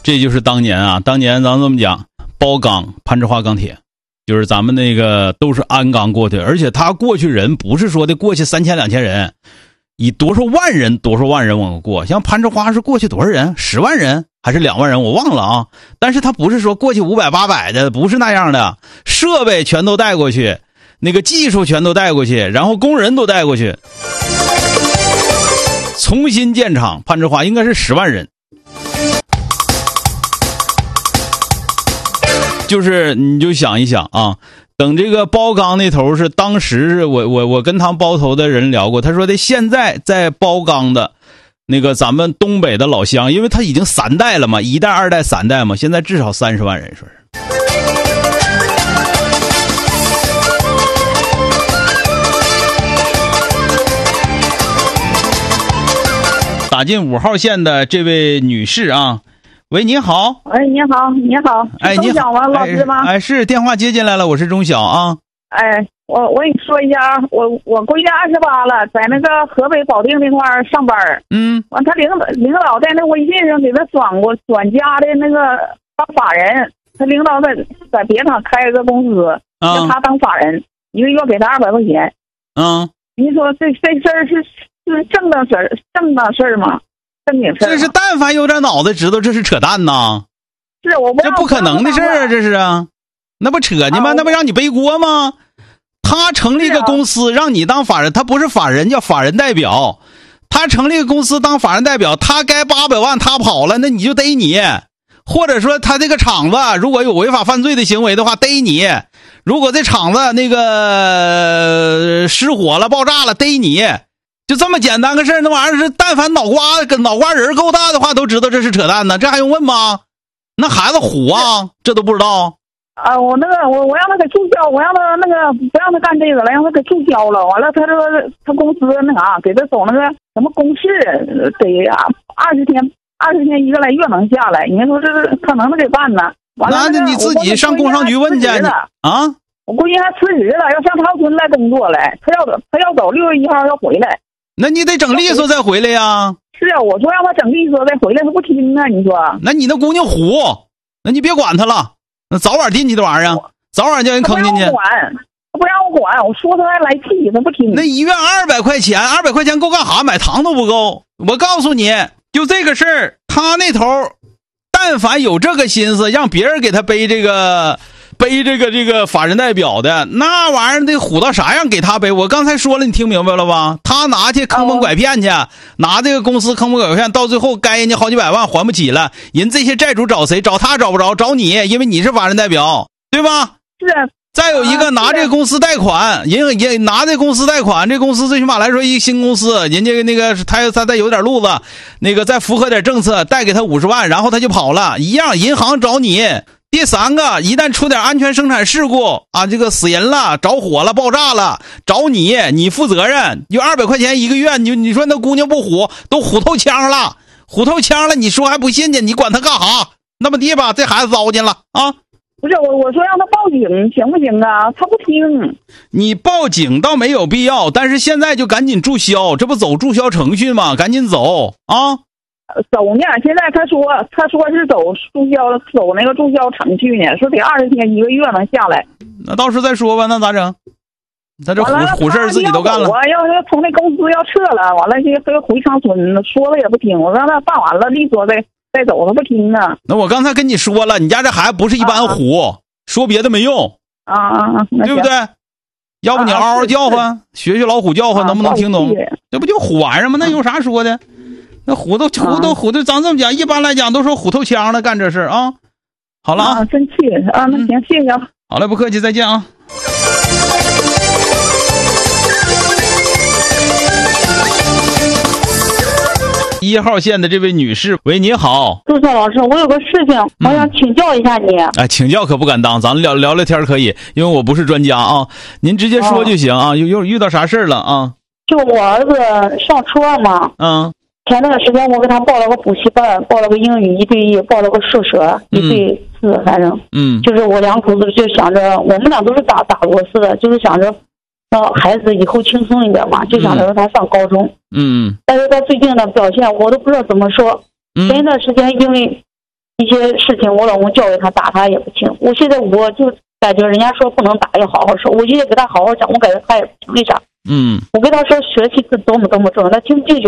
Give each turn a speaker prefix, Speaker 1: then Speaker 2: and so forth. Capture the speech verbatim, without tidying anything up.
Speaker 1: 这就是当年啊，当年咱这么讲，包钢、攀枝花钢铁，就是咱们那个都是鞍钢过去，而且他过去人不是说的过去三千两千人，以多少万人多少万人往过，像攀枝花是过去多少人，十万人还是两万人，我忘了啊。但是他不是说过去五百八百的，不是那样的，设备全都带过去，那个技术全都带过去，然后工人都带过去，重新建厂。攀枝花应该是十万人。就是你就想一想啊，等这个包钢那头是当时我我我跟他们包头的人聊过，他说的现在在包钢的那个咱们东北的老乡，因为他已经三代了嘛，一代二代三代嘛，现在至少三十万人，说是。打进五号线的这位女士啊。喂，你好。
Speaker 2: 哎，你好，你好。
Speaker 1: 哎，你
Speaker 2: 好吗？老师吗？
Speaker 1: 哎，是电话接进来了，我是钟晓啊。
Speaker 2: 哎，我我跟你说一下啊，我我闺女二十八了，在那个河北保定那块儿上班。嗯。完，他领导领导在那微信上给他转过转加的那个当法人，他领导在在别厂开了个公司，让他当法人，一个月给他二百块钱。嗯。你说这这事儿是是正当事儿，正当事儿吗？
Speaker 1: 这是但凡有点脑子知道这是扯淡呐，
Speaker 2: 是我不
Speaker 1: 这不可能的事儿啊，这是啊，那不扯你吗？那不让你背锅吗？他成立一个公司让你当法人，他不是法人叫法人代表，他成立一个公司当法人代表，他该八百万他跑了，那你就逮你，或者说他这个厂子如果有违法犯罪的行为的话逮你，如果这厂子那个失火了爆炸了逮你。就这么简单个事儿，那玩意儿是但凡脑瓜跟脑瓜仁够大的话，都知道这是扯淡呢，这还用问吗？那孩子虎啊，这都不知道
Speaker 2: 啊！我那个我我让他给注销，我让他那个不让他干这个了，让他给注销了。完了，他说他公司那啥给他走那个什么公示，得二十天二十天一个来月能下来。你说这是可能的给办呢？完了，
Speaker 1: 那你自己上工商局问去啊！
Speaker 2: 我估计还辞职了，要上长春来工作来，他要他要走六月一号要回来。
Speaker 1: 那你得整利索再回来呀！
Speaker 2: 是啊，我说让他整利索再回来，他不听啊！你说，
Speaker 1: 那你那姑娘虎，那你别管她了，那早晚进去的玩意儿，早晚叫人坑进去。
Speaker 2: 他不让我管，他不让我管，我说他还来气，他不听。
Speaker 1: 那一月二百块钱，二百块钱够干啥？买糖都不够。我告诉你，就这个事儿，他那头，但凡有这个心思，让别人给他背这个。背这个这个法人代表的那玩意儿得虎到啥样给他背？我刚才说了，你听明白了吧？他拿去坑蒙拐骗去，拿这个公司坑蒙拐骗，到最后该人家好几百万还不起了，人这些债主找谁？找他找不着，找你，因为你是法人代表，对吧？
Speaker 2: 是。
Speaker 1: 再有一个拿这个公司贷款，人也拿这公司贷款，这公司最起码来说一新公司，人家那个他他再有点路子，那个再符合点政策，贷给他五十万，然后他就跑了，一样银行找你。第三个，一旦出点安全生产事故啊，这个死人了、着火了、爆炸了，找你，你负责任。就二百块钱一个月，你你说那姑娘不虎，都虎透腔了，虎透腔了，你说还不信呢？你管他干啥？那么地吧，这孩子糟践了啊！
Speaker 2: 不是我，我说让他报警行不行啊？他不听。
Speaker 1: 你报警倒没有必要，但是现在就赶紧注销，这不走注销程序吗？赶紧走啊！
Speaker 2: 走呢，现在他说他说是走注销走那个注销程序呢，说得二十天一个月能下来。
Speaker 1: 那到时再说吧，那咋整？他这虎虎事自己都干了。
Speaker 2: 我要是从那公司要撤了，完了这个回长春，说了也不听。我让他办完了利索再再走，他不听啊。
Speaker 1: 那我刚才跟你说了，你家这孩子不是一般虎，啊、说别的没用
Speaker 2: 啊啊，
Speaker 1: 对不对？要不你嗷嗷叫唤，啊、学学老虎叫唤，能不能听懂？这不就虎玩意儿吗？那有啥说的？那虎都虎都虎都，咱这么讲，一般来讲都说虎头枪了，干这事啊。好了啊，
Speaker 2: 真气啊！那行，谢谢。
Speaker 1: 好嘞，不客气，再见啊。一号线的这位女士，喂，你好，
Speaker 3: 朱晓老师，我有个事情，我想请教一下你。
Speaker 1: 嗯、哎，请教可不敢当，咱们聊聊聊天可以，因为我不是专家啊，您直接说就行啊。有有遇到啥事了啊？
Speaker 3: 就我儿子上初二嘛，
Speaker 1: 嗯。
Speaker 3: 前段时间我给他报了个补习班，报了个英语一对一，报了个数学一对四，反正，嗯，就是我两口子就想着，我们俩都是打打螺丝的，就是想着让孩子以后轻松一点嘛，就想着让他上高中，嗯，但是他最近的表现我都不知道怎么说。前一段时间因为一些事情，我老公教育他打他也不听。我现在我就感觉人家说不能打，要好好说，我就得给他好好讲，我感觉他也不听。为啥？
Speaker 1: 嗯，
Speaker 3: 我跟他说学习是多么多么重要，他听就觉